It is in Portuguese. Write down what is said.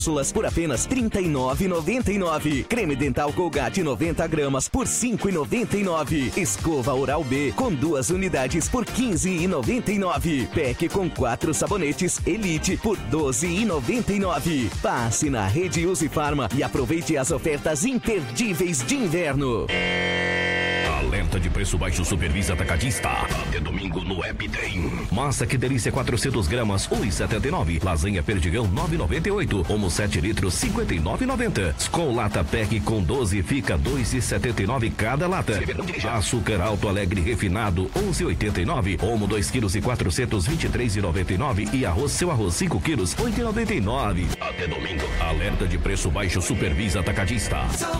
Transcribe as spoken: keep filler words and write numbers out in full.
cápsulas por apenas trinta e nove reais e noventa e nove centavos. Creme dental Colgate noventa gramas por cinco reais e noventa e nove centavos. Escova Oral B com duas unidades por quinze reais e noventa e nove centavos. Pack com quatro sabonetes Elite por doze reais e noventa e nove centavos. Passe na Rede Use Farma e aproveite as ofertas imperdíveis de inverno. Alerta de preço baixo Supervisa Atacadista. Até domingo no App tem. Massa que delícia quatrocentas gramas, um real e setenta e nove centavos. Lasanha Perdigão, nove reais e noventa e oito centavos. Omo sete litros, cinquenta e nove reais e noventa centavos. Skol Lata Pack com doze fica dois reais e setenta e nove centavos cada lata. Açúcar Alto Alegre Refinado, onze reais e oitenta e nove centavos. Omo dois quilos e quatrocentos, vinte e três reais e noventa e nove centavos. E arroz Seu Arroz cinco quilos, oito reais e noventa e nove centavos. Até domingo. Alerta de preço baixo Supervisa Atacadista.